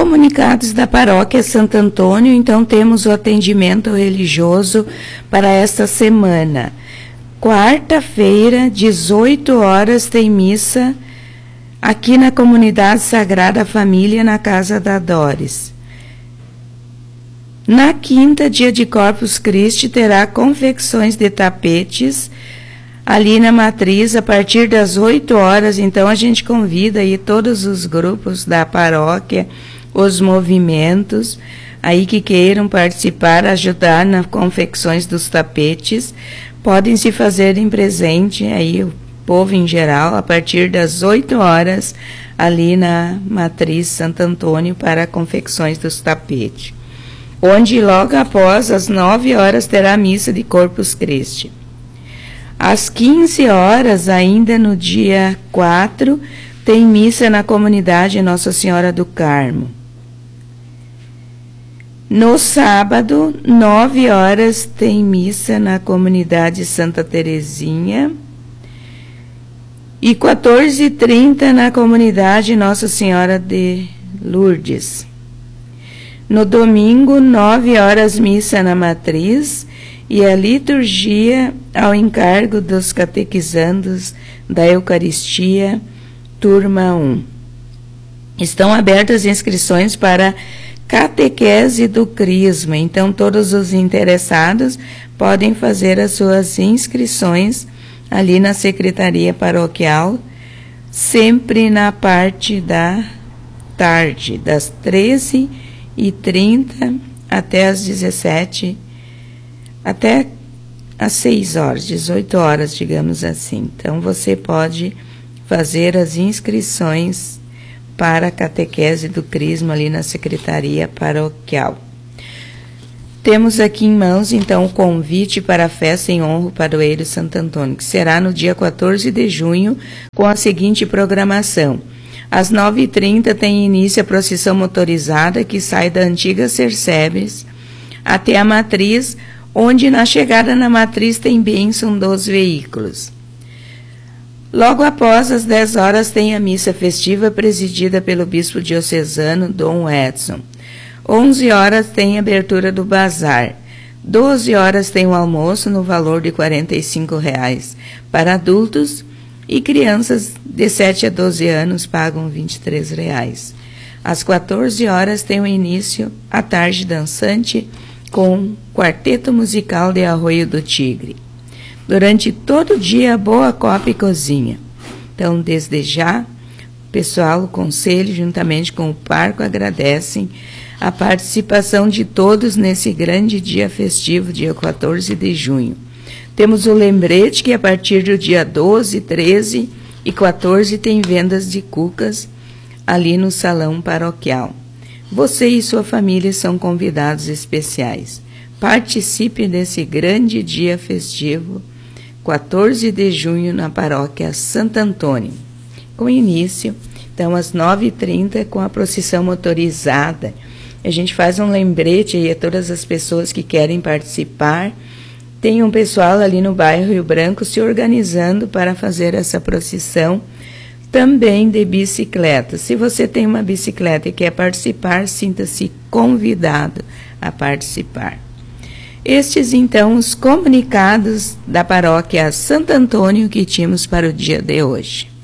Comunicados da Paróquia Santo Antônio, então temos o atendimento religioso para esta semana. Quarta-feira, 18 horas, tem missa aqui na Comunidade Sagrada Família, na Casa da Dores. Na quinta, dia de Corpus Christi, terá confecções de tapetes ali na matriz, a partir das 8 horas. Então, a gente convida aí todos os grupos da paróquia, os movimentos, aí que queiram participar, ajudar nas confecções dos tapetes, podem se fazerem presente, aí o povo em geral, a partir das 8 horas, ali na matriz Santo Antônio, para confecções dos tapetes. Onde logo após, às 9 horas, terá a missa de Corpus Christi. Às 15 horas, ainda no dia 4, tem missa na comunidade Nossa Senhora do Carmo. No sábado, 9 horas, tem missa na comunidade Santa Terezinha. E 14h30 na comunidade Nossa Senhora de Lourdes. No domingo, 9 horas, missa na matriz. E a liturgia ao encargo dos catequizandos da Eucaristia, turma 1. Estão abertas inscrições para catequese do Crisma, então todos os interessados podem fazer as suas inscrições ali na Secretaria Paroquial, sempre na parte da tarde, das 13h30 até as 17h, até às 6 horas, 18 horas, digamos assim. Então, você pode fazer as inscrições para a catequese do Crisma ali na Secretaria Paroquial. Temos aqui em mãos, então, o convite para a festa em honra ao padroeiro Santo Antônio, que será no dia 14 de junho, com a seguinte programação. Às 9h30 tem início a procissão motorizada, que sai da antiga Cersebes até a matriz, onde na chegada na matriz tem bênção dos veículos. Logo após, às 10 horas, tem a missa festiva presidida pelo bispo diocesano, Dom Edson. 11 horas tem a abertura do bazar. 12 horas tem o almoço no valor de R$ 45,00 para adultos, e crianças de 7 a 12 anos pagam R$ 23,00. Às 14 horas tem o início a tarde dançante, com quarteto musical de Arroio do Tigre. Durante todo o dia, boa copa e cozinha. Então, desde já, o pessoal, o conselho, juntamente com o parco, agradecem a participação de todos nesse grande dia festivo, dia 14 de junho. Temos o lembrete que a partir do dia 12, 13 e 14 tem vendas de cucas ali no salão paroquial. Você e sua família são convidados especiais. Participe desse grande dia festivo, 14 de junho, na paróquia Santo Antônio. Com início, então, às 9h30, com a procissão motorizada. A gente faz um lembrete aí a todas as pessoas que querem participar. Tem um pessoal ali no bairro Rio Branco se organizando para fazer essa procissão, também de bicicleta. Se você tem uma bicicleta e quer participar, sinta-se convidado a participar. Estes, então, os comunicados da paróquia Santo Antônio que tínhamos para o dia de hoje.